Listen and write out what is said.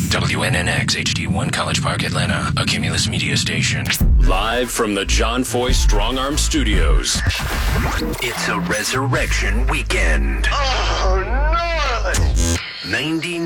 WNNX HD1 College Park, Atlanta, a Cumulus media station. Live from the John Foy Strong Arm Studios. It's a resurrection weekend. Oh, no! 98.9